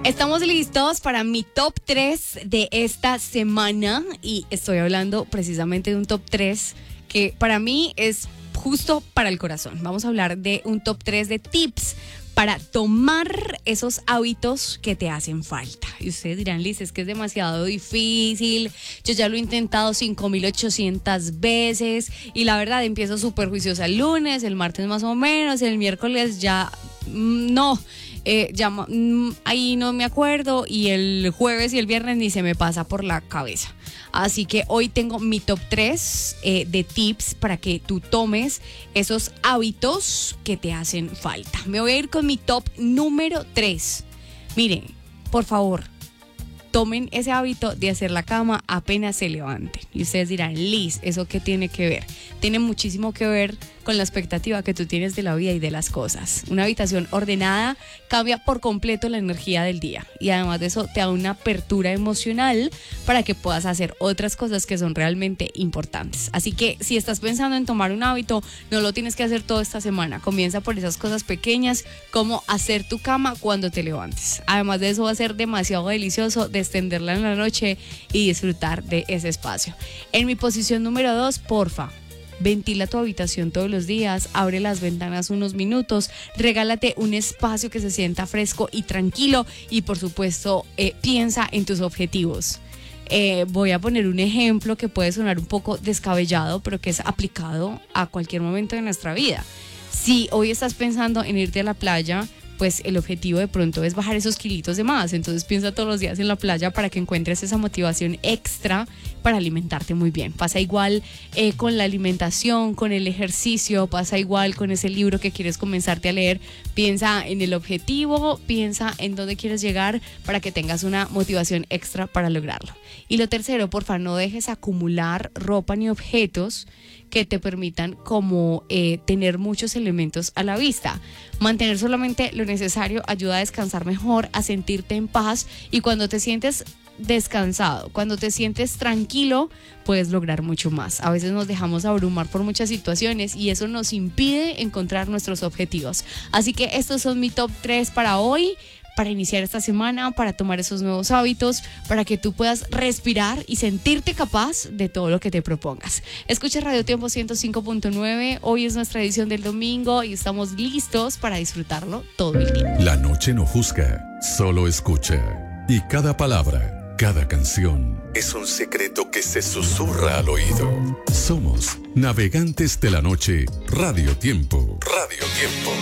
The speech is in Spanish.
Estamos listos para mi top 3 de esta semana y estoy hablando precisamente de un top 3 que para mí es justo para el corazón. Vamos a hablar de un top 3 de tips para tomar esos hábitos que te hacen falta. Y ustedes dirán, Liz, es que es demasiado difícil, yo ya lo he intentado 5.800 veces y la verdad empiezo súper juiciosa el lunes, el martes más o menos, el miércoles ya no. Ahí no me acuerdo y el jueves y el viernes ni se me pasa por la cabeza. Así que hoy tengo mi top 3 de tips para que tú tomes esos hábitos que te hacen falta. Me voy a ir con mi top número 3. Miren, por favor, tomen ese hábito de hacer la cama apenas se levanten. Y ustedes dirán, Liz, ¿eso qué tiene que ver? Tiene muchísimo que ver con la expectativa que tú tienes de la vida y de las cosas. Una habitación ordenada cambia por completo la energía del día y además de eso te da una apertura emocional para que puedas hacer otras cosas que son realmente importantes. Así que si estás pensando en tomar un hábito, no lo tienes que hacer toda esta semana. Comienza por esas cosas pequeñas como hacer tu cama cuando te levantes. Además de eso va a ser demasiado delicioso de extenderla en la noche y disfrutar de ese espacio. En mi posición número 2, porfa, ventila tu habitación todos los días, abre las ventanas unos minutos, regálate un espacio que se sienta fresco y tranquilo y por supuesto piensa en tus objetivos. Voy a poner un ejemplo que puede sonar un poco descabellado, pero que es aplicado a cualquier momento de nuestra vida. Si hoy estás pensando en irte a la playa, pues el objetivo de pronto es bajar esos kilitos de más. Entonces piensa todos los días en la playa para que encuentres esa motivación extra para alimentarte muy bien. Pasa igual con la alimentación, con el ejercicio, pasa igual con ese libro que quieres comenzarte a leer. Piensa en el objetivo, piensa en dónde quieres llegar para que tengas una motivación extra para lograrlo. Y lo tercero, porfa, no dejes acumular ropa ni objetos que te permitan como tener muchos elementos a la vista. Mantener solamente lo necesario ayuda a descansar mejor, a sentirte en paz y cuando te sientes descansado, cuando te sientes tranquilo, puedes lograr mucho más. A veces nos dejamos abrumar por muchas situaciones y eso nos impide encontrar nuestros objetivos. Así que estos son mi top 3 para hoy, para iniciar esta semana, para tomar esos nuevos hábitos, para que tú puedas respirar y sentirte capaz de todo lo que te propongas. Escucha Radio Tiempo 105.9, hoy es nuestra edición del domingo y estamos listos para disfrutarlo todo el tiempo. La noche no juzga, solo escucha. Y cada palabra, cada canción es un secreto que se susurra al oído. Somos Navegantes de la Noche, Radio Tiempo. Radio Tiempo.